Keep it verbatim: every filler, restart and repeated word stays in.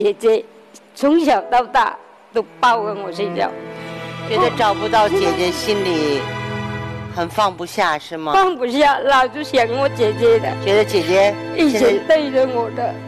姐姐从小到大都抱跟我睡觉， 觉得找不到姐姐，心里很放不下，是吗？ 放不下，老是想我姐姐的， 觉得姐姐以前对着我的